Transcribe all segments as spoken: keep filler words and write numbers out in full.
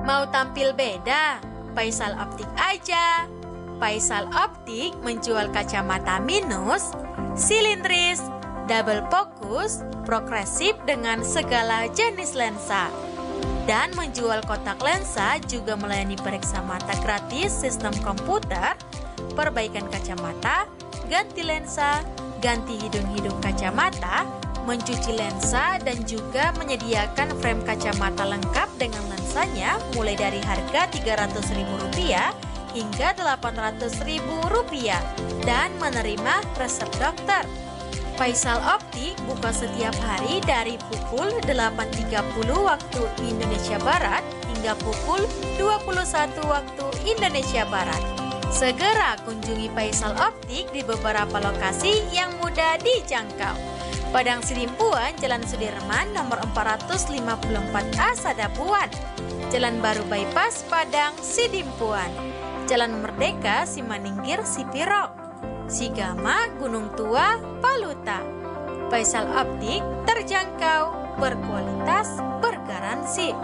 Mau tampil beda? Faisal Optik aja. Faisal Optik menjual kacamata minus, silindris, double fokus, progresif dengan segala jenis lensa. Dan menjual kotak lensa, juga melayani periksa mata gratis, sistem komputer, perbaikan kacamata, ganti lensa, ganti hidung-hidung kacamata, mencuci lensa, dan juga menyediakan frame kacamata lengkap dengan lensanya mulai dari harga tiga ratus ribu rupiah hingga delapan ratus ribu rupiah dan menerima resep dokter. Faisal Optik buka setiap hari dari pukul delapan tiga puluh waktu Indonesia Barat hingga pukul dua puluh satu waktu Indonesia Barat. Segera kunjungi Faisal Optik di beberapa lokasi yang mudah dijangkau. Padang Sidimpuan, Jalan Sudirman nomor empat ratus lima puluh empat A Sadapuan, Jalan Baru Bypass Padang Sidimpuan, Jalan Merdeka Simaningkir Sipirok, Sigama Gunung Tua Paluta. Faisal Optik terjangkau, berkualitas, bergaransi.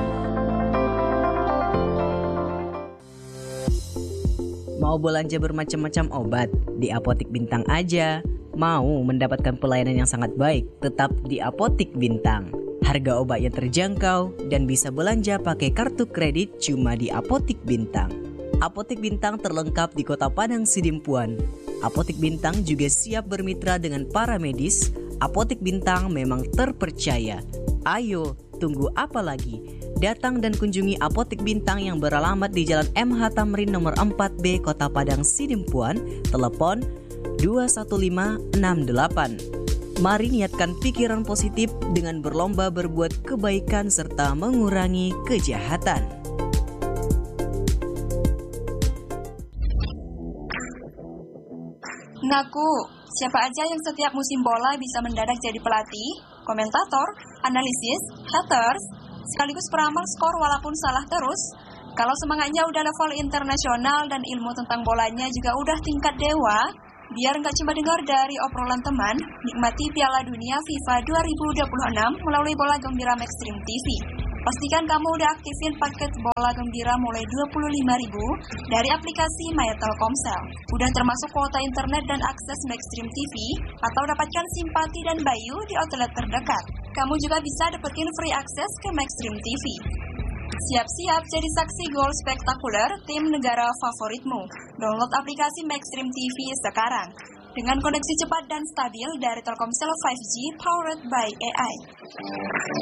Mau belanja bermacam-macam obat? Di Apotik Bintang aja. Mau mendapatkan pelayanan yang sangat baik? Tetap di Apotik Bintang. Harga obat yang terjangkau dan bisa belanja pakai kartu kredit cuma di Apotik Bintang. Apotik Bintang terlengkap di Kota Padang Sidimpuan. Apotik Bintang juga siap bermitra dengan para medis. Apotik Bintang memang terpercaya. Ayo, tunggu apa lagi? Datang dan kunjungi Apotik Bintang yang beralamat di Jalan M H Tamrin nomor empat B, Kota Padang Sidimpuan. Telepon dua satu lima enam delapan. Mari niatkan pikiran positif dengan berlomba berbuat kebaikan serta mengurangi kejahatan. Ngaku, siapa aja yang setiap musim bola bisa mendadak jadi pelatih, komentator, analisis, haters, sekaligus peramal skor walaupun salah terus? Kalau semangatnya udah level internasional dan ilmu tentang bolanya juga udah tingkat dewa, biar nggak cuma dengar dari obrolan teman, nikmati Piala Dunia FIFA dua ribu dua puluh enam melalui Bola Gembira Maxstream T V. Pastikan kamu udah aktifin paket Bola Gembira mulai dua puluh lima ribu dari aplikasi My Telkomsel. Udah termasuk kuota internet dan akses Maxstream T V, atau dapatkan simpati dan Bayu di outlet terdekat. Kamu juga bisa dapetin free akses ke Maxstream T V. Siap-siap jadi saksi gol spektakuler tim negara favoritmu. Download aplikasi Maxstream T V sekarang. Dengan koneksi cepat dan stabil dari Telkomsel lima G powered by A I.